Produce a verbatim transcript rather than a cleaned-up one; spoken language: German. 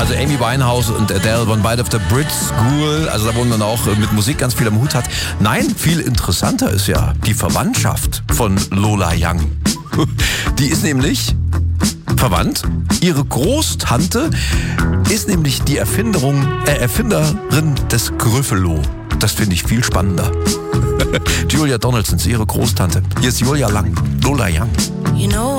Also Amy Winehouse und Adele waren beide auf der Brit School, also da wo man auch mit Musik ganz viel am Hut hat. Nein, viel interessanter ist ja die Verwandtschaft von Lola Young. Die ist nämlich verwandt. Ihre Großtante ist nämlich die Erfinderung, äh, Erfinderin des Gryffalo. Das finde ich viel spannender. Julia Donaldson ist ihre Großtante. Hier ist Julia Lang, Lola Young. You know